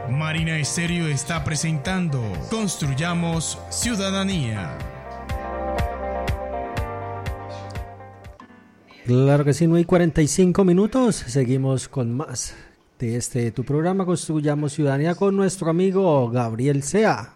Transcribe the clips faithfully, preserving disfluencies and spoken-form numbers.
Marina Estéreo está presentando Construyamos Ciudadanía. Claro que sí, no hay cuarenta y cinco minutos. Seguimos con más de este tu programa Construyamos Ciudadanía con nuestro amigo Gabriel Sea.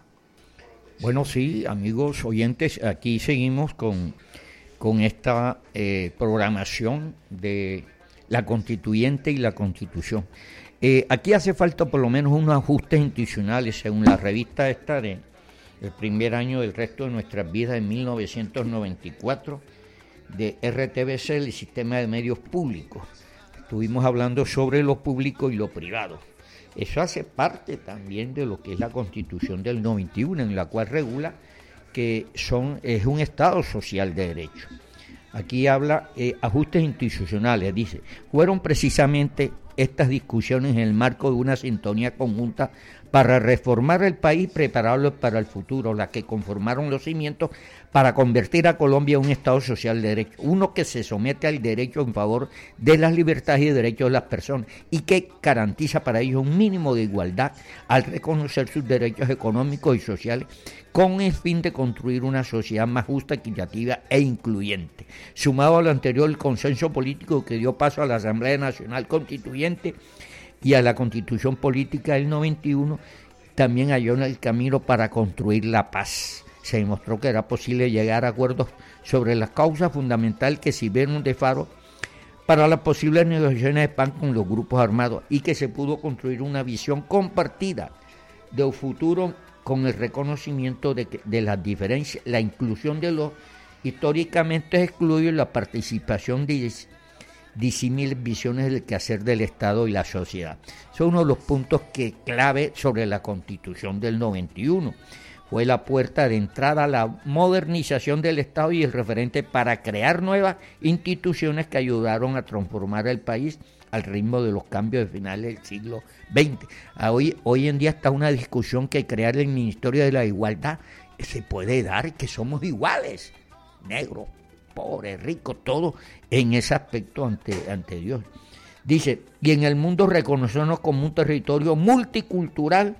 Bueno, sí, amigos oyentes, aquí seguimos con, con esta eh, programación de la Constituyente y la Constitución. Eh, aquí hace falta por lo menos unos ajustes institucionales, según la revista esta de el primer año del resto de nuestras vidas en mil novecientos noventa y cuatro, de R T B C, el Sistema de Medios Públicos. Estuvimos hablando sobre lo público y lo privado. Eso hace parte también de lo que es la Constitución del noventa y uno, en la cual regula que son es un Estado social de derecho. Aquí habla eh, ajustes institucionales, dice, fueron precisamente estas discusiones en el marco de una sintonía conjunta para reformar el país y prepararlo para el futuro, las que conformaron los cimientos para convertir a Colombia en un Estado social de derecho, uno que se somete al derecho en favor de las libertades y derechos de las personas y que garantiza para ellos un mínimo de igualdad al reconocer sus derechos económicos y sociales con el fin de construir una sociedad más justa, equitativa e incluyente. Sumado a lo anterior, el consenso político que dio paso a la Asamblea Nacional Constituyente y a la Constitución Política del noventa y uno, también halló en el camino para construir la paz. Se demostró que era posible llegar a acuerdos sobre las causas fundamentales que sirvieron de faro para las posibles negociaciones de paz con los grupos armados y que se pudo construir una visión compartida de un futuro con el reconocimiento de, que, de las diferencias, la inclusión de los históricamente excluidos y la participación de disímiles visiones del quehacer del Estado y la sociedad. Son uno de los puntos que clave sobre la Constitución del noventa y uno. Fue la puerta de entrada a la modernización del Estado y el referente para crear nuevas instituciones que ayudaron a transformar el país al ritmo de los cambios de finales del siglo veinte. Hoy, hoy en día está una discusión que crear el Ministerio de la Igualdad se puede dar, que somos iguales, negro, pobre, rico, todo en ese aspecto ante, ante Dios. Dice, y en el mundo reconocernos como un territorio multicultural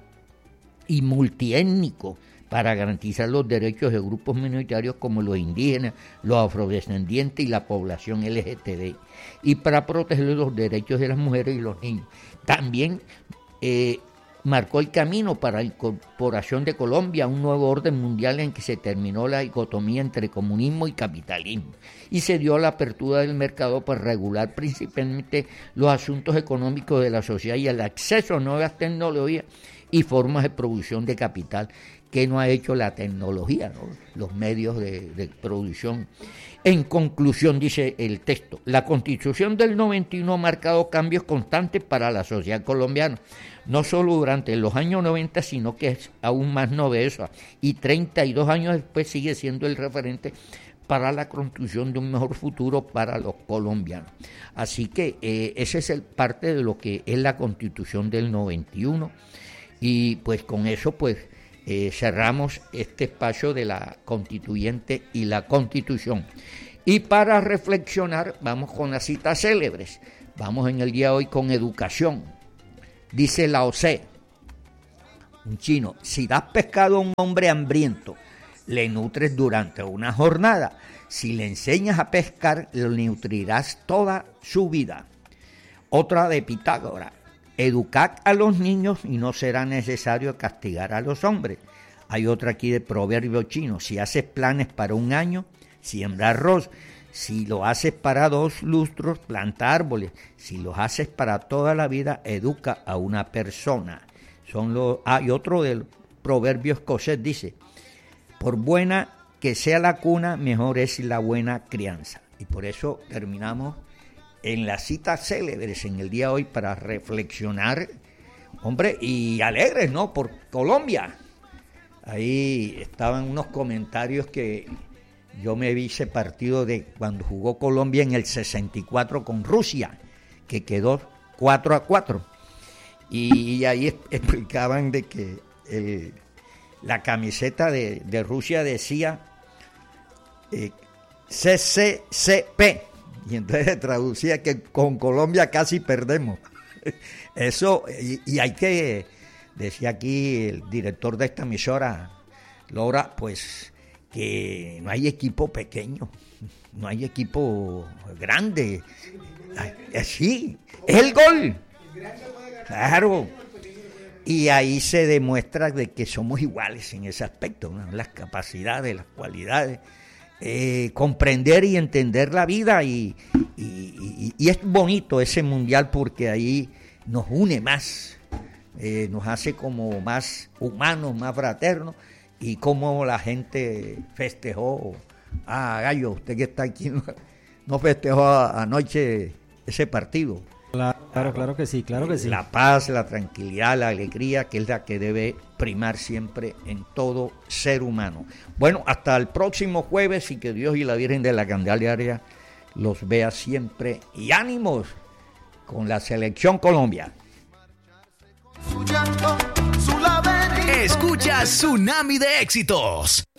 y multiétnico para garantizar los derechos de grupos minoritarios como los indígenas, los afrodescendientes y la población L G T B, y para proteger los derechos de las mujeres y los niños. También eh, marcó el camino para la incorporación de Colombia a un nuevo orden mundial en que se terminó la dicotomía entre comunismo y capitalismo y se dio la apertura del mercado para regular principalmente los asuntos económicos de la sociedad y el acceso a nuevas tecnologías y formas de producción de capital que no ha hecho la tecnología, ¿no? Los medios de, de producción. En conclusión, dice el texto, la Constitución del noventa y uno ha marcado cambios constantes para la sociedad colombiana, no solo durante los años noventa, sino que es aún más novedosa, y treinta y dos años después sigue siendo el referente para la construcción de un mejor futuro para los colombianos. Así que eh, ese es el parte de lo que es la Constitución del noventa y uno, y pues con eso pues Eh, cerramos este espacio de la Constituyente y la Constitución. Y para reflexionar, vamos con las citas célebres. Vamos en el día de hoy con educación. Dice Lao Tse, un chino, si das pescado a un hombre hambriento, le nutres durante una jornada. Si le enseñas a pescar, lo nutrirás toda su vida. Otra de Pitágoras, educad a los niños y no será necesario castigar a los hombres. Hay otra aquí de proverbio chino, si haces planes para un año, siembra arroz. Si lo haces para dos lustros, planta árboles. Si los haces para toda la vida, educa a una persona. Son los, hay ah, otro del proverbio escocés, dice, por buena que sea la cuna, mejor es la buena crianza. Y por eso terminamos en las citas célebres en el día de hoy para reflexionar, hombre, y alegres, ¿no?, por Colombia. Ahí estaban unos comentarios que yo me vi ese partido de cuando jugó Colombia en el sesenta y cuatro con Rusia, que quedó cuatro a cuatro. Y ahí explicaban de que el, la camiseta de, de Rusia decía eh, C C C P. Y entonces se traducía que con Colombia casi perdemos. Eso, y, y hay que decía aquí el director de esta emisora, Laura, pues que no hay equipo pequeño, no hay equipo grande. Así, es el gol. Claro. Y ahí se demuestra de que somos iguales en ese aspecto, ¿no? Las capacidades, las cualidades, eh, comprender y entender la vida y, y, y, y es bonito ese mundial porque ahí nos une más, eh, nos hace como más humanos, más fraternos y como la gente festejó. Ah, Gallo, usted que está aquí no, no festejó anoche ese partido. Claro, claro que sí, claro que sí. La paz, la tranquilidad, la alegría, que es la que debe primar siempre en todo ser humano. Bueno, hasta el próximo jueves y que Dios y la Virgen de la Candelaria los vea siempre. Y ánimos con la Selección Colombia. Escucha Tsunami de Éxitos.